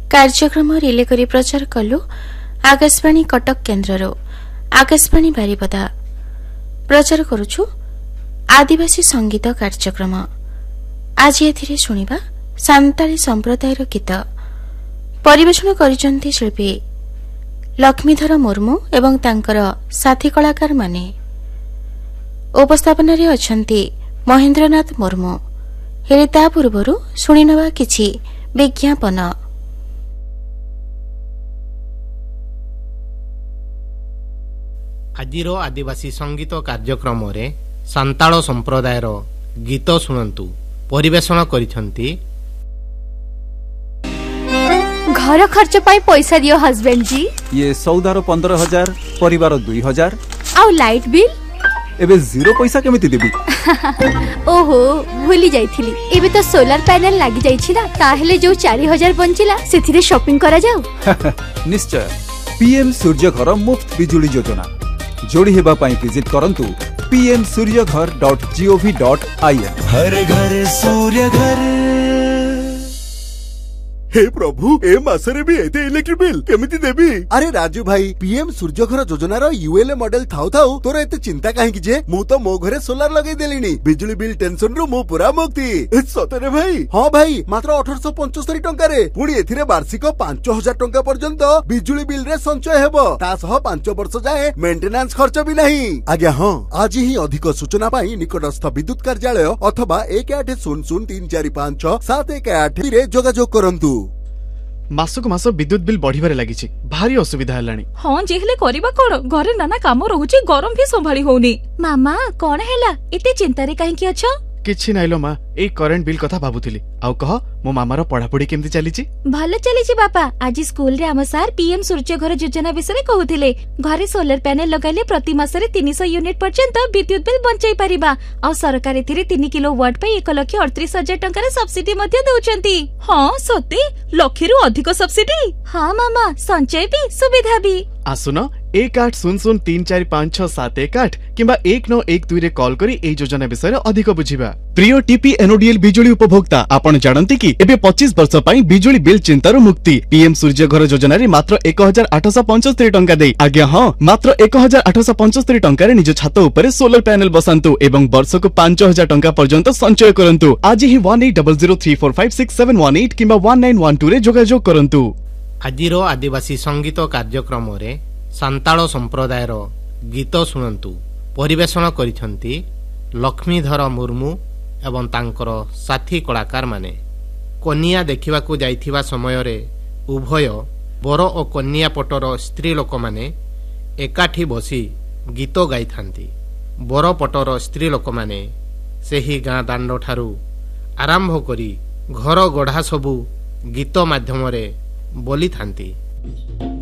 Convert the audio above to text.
कार्यक्रम रिले करी प्रचार कलु आकाशवाणी कटक केन्द्र आकाशवाणी बारिपदा प्रचार करुछु आदिवासी संगीत कार्यक्रम। आज एथिरे शुणिबा सांताली संप्रदायर गीत परिवेषण करिसंती शिल्पी लक्ष्मीधर मुर्मू एवं तांकर साथी कलाकार माने। उपस्थापन अछंती महेंद्रनाथ मुर्मू। हेले ता पूर्वरु शुणिनवा किछि विज्ञापन। आजिरो आदिवासी संगीत कार्यक्रम रे सांताल संप्रदायर गीत शुणंतु परिवेषण करिसंती। घर खर्च पाई पैसा दियो हस्बैंड जी। ये सौदार 15,000 परिवार 2,000 आउ लाइट बिल एबे जीरो पैसा केमिति देबी। ओहो भूली जाइथिली। एबे तो सोलर पैनल लागी जाइछि ना, ताहेले जो 4,000 बंचिला सेथिरे शॉपिंग करा जाऊ। निश्चय पीएम सूर्य घर मुफ्त बिजुली योजना जोड़ी हेबा पाई विजिट करंतु pmsuryaghar.gov.in। हर घर सूर्य घर। हे प्रभु ए मासरे भी एते इलेक्ट्रिक बिल केमिति देबी। अरे राजू भाई पीएम सूर्य घर योजना रो यूएलए मॉडल थाउ थाउ तोर एते चिंता काहे कि जे मु तो मो घरे सोलर लगै देलिनी। बिजुली बिल टेंशन रो मु पूरा मुक्ति। सतरे भाई? हां भाई मात्र 1875 टंका रे पुणी एथिरे वार्षिक 5,000 टंका पर्यंत बिजुली बिल रे संचय हेबो। ता सह 5 वर्ष जाए मेंटेनेंस खर्च भी नहीं। आज्ञा हां आज ही अधिक सूचना पाई निकटस्थ विद्युत कार्यालय अथवा 1800345718 रे जोगाजोग करंतु। मासक मास विद्युत बिल बढ़िबारे लागिछि, भारी असुविधा हलानी। हां जेहले करबा कोन घरे नाना काम रहुछि, गरम भी संभाली होउनी। मामा कोन हैला एते चिंता रे काहे कि अछो? किछि नाइलो मा ए करेंट बिल कथा भाबुथिली। आउ कह मो मामार पढ़ापढ़ी केमति चलीछि? भलो चलीछि बापा। आज स्कूल रे हम सार पीएम सूर्य घर योजना विषय कहउथिले। घरे सोलर पैनल लगाइले प्रति मासरे 300 यूनिट पर्यंत विद्युत बिल बंचाई परिबा। आ सरकार एथिरे 3 किलोवाट पे 1,38,000 टंका रे सब्सिडी मध्ये दउचंती। हां सते लक्षे रु अधिक सब्सिडी। हां मामा संचय भी सुविधा भी। आसुन 1800345671 किंबा 1912 रे कॉल करी ए योजना विषय अधिक बुझिबा। प्रिय टीपी एनओडीएल बिजुली उपभोक्ता आपण जानନ୍ତି कि एबे 25 वर्ष पई बिजुली बिल चिंतारू मुक्ति पीएम सूर्य घर योजना रे मात्र 1,875 टंका दे। आज्ञा हां मात्र 1,875 टंका रे निज छात ऊपर सोलर पैनल बसांतु एवं वर्षको 5,000 टंका पर्यंत संचय करंतु। आज ही 1800345671 किंबा 1912 रे जोगाजोग करंतु। आजिरो आदिवासी संगीत कार्यक्रम रे सांताल संप्रदायर गीत शुणंतु परिवेषण करिसंती लक्ष्मीधर मुर्मू एवं तांकर साथी कलाकार माने। कन्या देखिबाकू जाइथिबा समय रे उभय बर और कन्या पटर स्त्री लोक माने एकाठी बसी गीत गाइथांती। बर पटर स्त्री लोक माने सेही गाँ दांड ठारू आरंभ करी घर गढ़ा सबू गीत माध्यम रे बोली थांती।